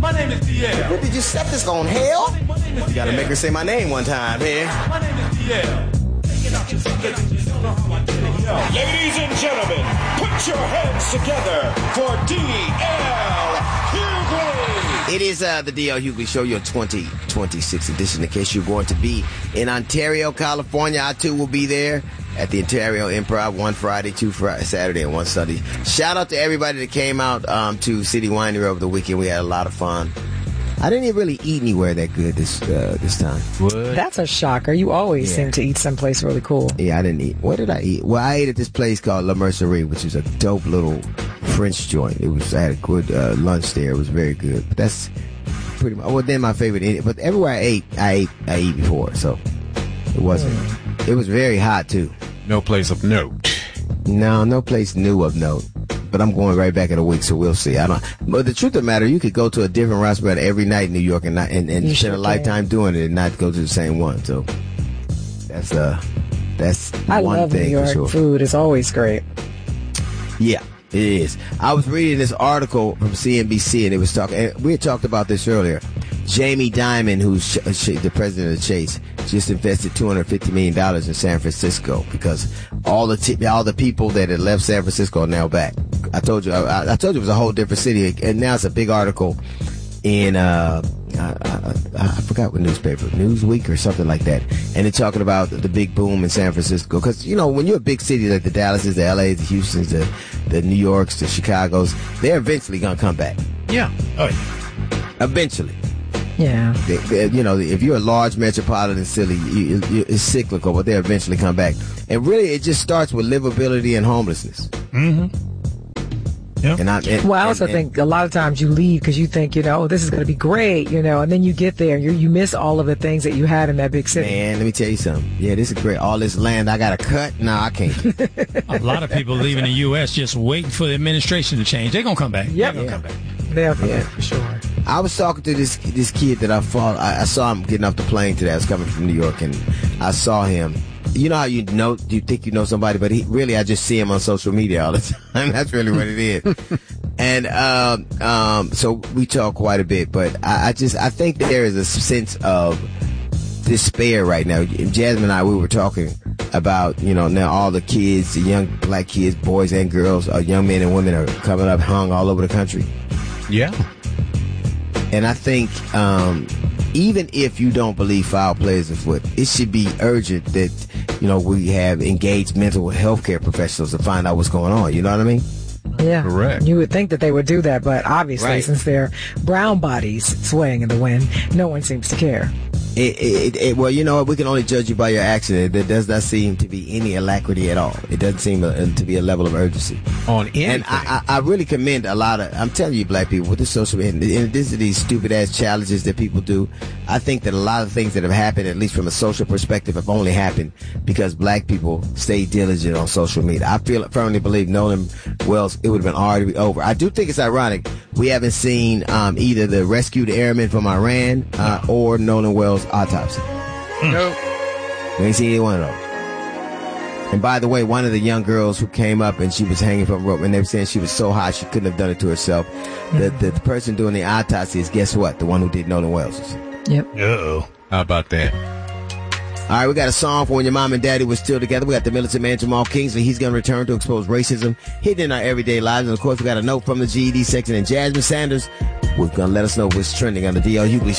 My name is DL. What did you set this on hell? You gotta make her say my name one time, man. My name is DL. Ladies and gentlemen, put your hands together for DL Hughley. It is the DL Hughley Show, your 2026 edition. In case you're going to be in Ontario, California, I too will be there at the Ontario Improv, one Friday, two Saturday, and one Sunday. Shout out to everybody that came out to City Winery over the weekend. We had a lot of fun. I didn't even really eat anywhere that good this time. What? That's a shocker. You always seem to eat someplace really cool. Yeah, I didn't eat. What did I eat? Well, I ate at this place called La Mercerie, which is a dope little French joint. I had a good lunch there. It was very good. But that's pretty much. Well, then my favorite. But everywhere I ate before, so it wasn't. It was very hot too. No place of note. No place new of note. But I'm going right back in a week, so we'll see. But the truth of the matter, you could go to a different restaurant every night in New York and spend a lifetime doing it and not go to the same one. So that's I one love thing New York for sure. food. It's always great. Yeah, it is. I was reading this article from CNBC, and it was talking. And we had talked about this earlier. Jamie Dimon, who's the president of Chase, just invested $250 million in San Francisco because all the people that had left San Francisco are now back. I told you it was a whole different city, and now it's a big article in I forgot what newspaper, Newsweek or something like that, and they're talking about the big boom in San Francisco because when you're a big city like the Dallases, the LAs, the Houstons, the New Yorks, the Chicagos, they're eventually gonna come back. Yeah. Oh, yeah. Eventually. Yeah. If you're a large metropolitan city, it's cyclical, but they eventually come back. And really, it just starts with livability and homelessness. Mm-hmm. Yeah. I also think a lot of times you leave because you think, this is going to be great, and then you get there and you miss all of the things that you had in that big city. Man, let me tell you something. Yeah, this is great. All this land I got to cut? No, I can't. A lot of people leaving the U.S. just waiting for the administration to change. They're going to come back. Yep. They're going to come back. Yeah, for sure. I was talking to this kid that I saw him getting off the plane today. I was coming from New York, and I saw him. You know how you think you know somebody, but I just see him on social media all the time. That's really what it is. And so we talk quite a bit, but I think that there is a sense of despair right now. Jasmine and I, we were talking about, now all the kids, the young black kids, boys and girls, young men and women are coming up hung all over the country. Yeah. And I think even if you don't believe foul play is afoot, it should be urgent that, we have engaged mental health care professionals to find out what's going on. You know what I mean? Yeah. Correct. You would think that they would do that, but obviously, since they're brown bodies swaying in the wind, no one seems to care. Well, you know what? We can only judge you by your action. There does not seem to be any alacrity at all. It doesn't seem to be a level of urgency. On anything. And I really commend a lot of, I'm telling you, black people, with the social media, in addition to these stupid-ass challenges that people do, I think that a lot of things that have happened, at least from a social perspective, have only happened because black people stay diligent on social media. I firmly believe Nolan Wells, it would have been already over. I do think it's ironic we haven't seen either the rescued airman from Iran or Nolan Wells' autopsy. Nope. We ain't seen either one of those. And by the way, one of the young girls who came up and she was hanging from a rope, and they were saying she was so hot she couldn't have done it to herself. The person doing the autopsy is, guess what? The one who did Nolan Wells. Yep. Uh-oh. How about that? All right, we got a song for when your mom and daddy were still together. We got the militant man, Jamal Kingsley. He's going to return to expose racism hidden in our everyday lives. And, of course, we got a note from the GED section. And Jasmine Sanders was going to let us know what's trending on the DL Hughley